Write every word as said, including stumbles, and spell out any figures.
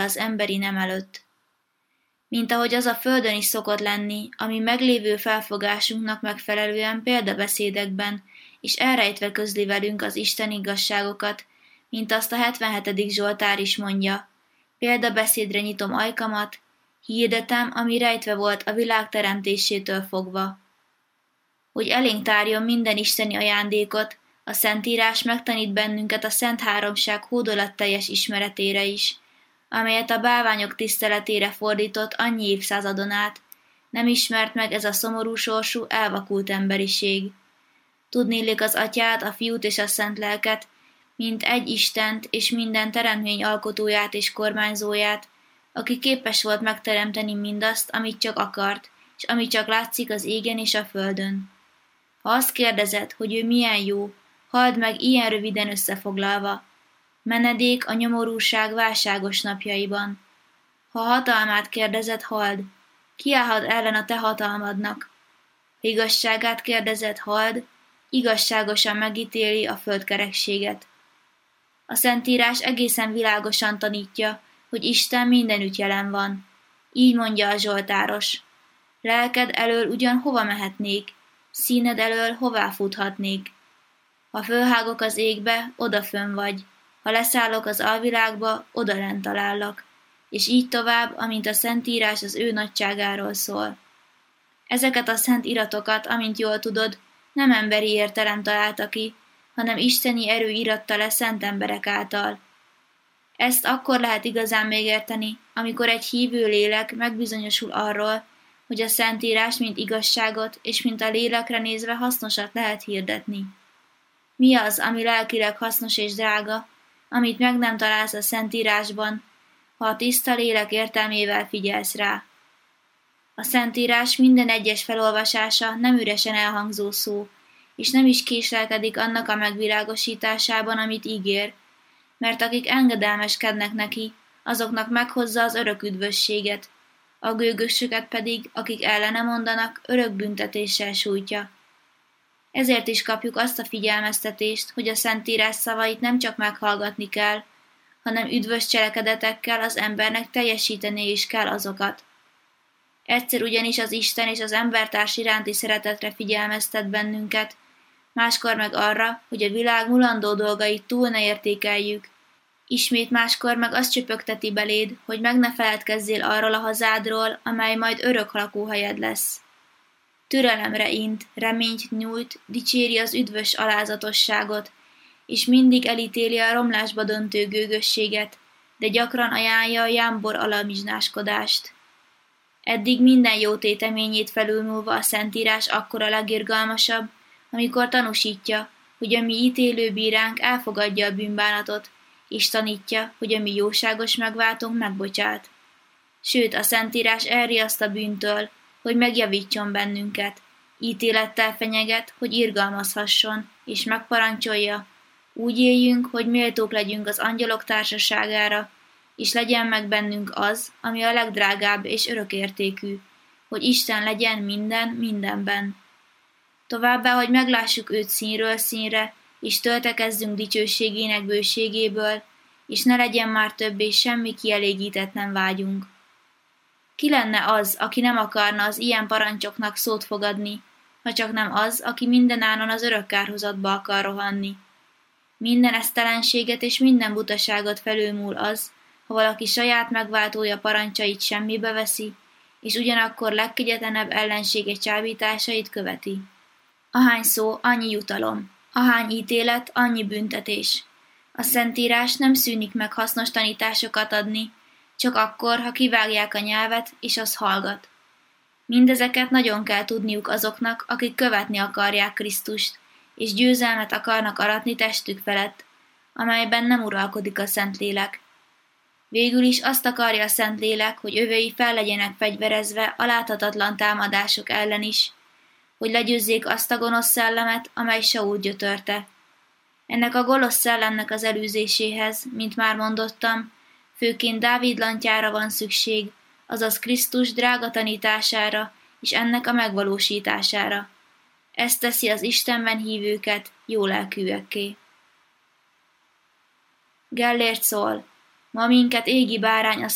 az emberi nem előtt. Mint ahogy az a földön is szokott lenni, ami meglévő felfogásunknak megfelelően példabeszédekben és elrejtve közli velünk az Isten igazságokat, mint azt a hetvenhetedik Zsoltár is mondja. Példabeszédre nyitom ajkamat, hirdetem, ami rejtve volt a világ teremtésétől fogva. Hogy elénk tárjon minden isteni ajándékot, a Szentírás megtanít bennünket a Szent Háromság hódolatteljes ismeretére is, amelyet a bálványok tiszteletére fordított annyi évszázadon át, nem ismert meg ez a szomorú sorsú, elvakult emberiség. Tudnélik az Atyát, a Fiút és a Szent Lelket, mint egy Istent és minden teremtmény alkotóját és kormányzóját, aki képes volt megteremteni mindazt, amit csak akart, és ami csak látszik az égen és a földön. Ha azt kérdezed, hogy ő milyen jó, halld meg ilyen röviden összefoglalva. Menedék a nyomorúság válságos napjaiban. Ha hatalmát kérdezed, halld, kiállhat ellen a te hatalmadnak. Ha igazságát kérdezed, halld, igazságosan megítéli a földkerekséget. A Szentírás egészen világosan tanítja, hogy Isten mindenütt jelen van. Így mondja a Zsoltáros. Lelked elől ugyan hova mehetnék, színed elől hová futhatnék. Ha fölhágok az égbe, odafönn vagy, ha leszállok az alvilágba, odalent talállak, és így tovább, amint a Szentírás az ő nagyságáról szól. Ezeket a szent iratokat, amint jól tudod, nem emberi értelem találta ki, hanem isteni erő íratta le szent emberek által. Ezt akkor lehet igazán megérteni, amikor egy hívő lélek megbizonyosul arról, hogy a Szentírás mint igazságot és mint a lélekre nézve hasznosat lehet hirdetni. Mi az, ami lelkileg hasznos és drága, amit meg nem találsz a Szentírásban, ha a tiszta lélek értelmével figyelsz rá? A Szentírás minden egyes felolvasása nem üresen elhangzó szó, és nem is késlelkedik annak a megvilágosításában, amit ígér, mert akik engedelmeskednek neki, azoknak meghozza az örök üdvösséget, a gőgösöket pedig, akik ellene mondanak, örök büntetéssel sújtja. Ezért is kapjuk azt a figyelmeztetést, hogy a Szentírás szavait nem csak meghallgatni kell, hanem üdvös cselekedetekkel az embernek teljesíteni is kell azokat. Egyszer ugyanis az Isten és az embertárs iránti szeretetre figyelmeztet bennünket, máskor meg arra, hogy a világ mulandó dolgait túl ne értékeljük. Ismét máskor meg azt csöpögteti beléd, hogy meg ne feledkezzél arról a hazádról, amely majd örök lakóhelyed lesz. Türelemre int, reményt nyújt, dicséri az üdvös alázatosságot, és mindig elítéli a romlásba döntő gőgösséget, de gyakran ajánlja a jámbor alamizsnáskodást. Eddig minden jó téteményét felülmúlva a Szentírás akkor a legirgalmasabb, amikor tanúsítja, hogy a mi ítélő bíránk elfogadja a bűnbánatot, és tanítja, hogy a mi jóságos megváltónk megbocsát. Sőt, a Szentírás elriaszt a bűntől, hogy megjavítson bennünket, ítélettel fenyeget, hogy irgalmazhasson, és megparancsolja, úgy éljünk, hogy méltók legyünk az angyalok társaságára, és legyen meg bennünk az, ami a legdrágább és örökértékű, hogy Isten legyen minden mindenben. Továbbá, hogy meglássuk őt színről színre, és töltekezzünk dicsőségének bőségéből, és ne legyen már többé semmi kielégítetlen vágyunk. Ki lenne az, aki nem akarna az ilyen parancsoknak szót fogadni, ha csak nem az, aki mindenáron az örök kárhozatba akar rohanni. Minden esztelenséget és minden butaságot felülmúl az, ha valaki saját megváltója parancsait semmibe veszi, és ugyanakkor legkegyetlenebb ellensége csábításait követi. Ahány szó, annyi jutalom, ahány ítélet, annyi büntetés. A Szentírás nem szűnik meg hasznos tanításokat adni, csak akkor, ha kivágják a nyelvet, és az hallgat. Mindezeket nagyon kell tudniuk azoknak, akik követni akarják Krisztust, és győzelmet akarnak aratni testük felett, amelyben nem uralkodik a Szentlélek. Végül is azt akarja a Szentlélek, hogy övei fel legyenek fegyverezve a láthatatlan támadások ellen is, hogy legyőzzék azt a gonosz szellemet, amely Sault gyötörte. Ennek a gonosz szellemnek az elűzéséhez, mint már mondottam, főként Dávid lantjára van szükség, azaz Krisztus drága tanítására és ennek a megvalósítására. Ez teszi az Istenben hívőket jólelkűekké. Gellért szól, ma minket égi bárány a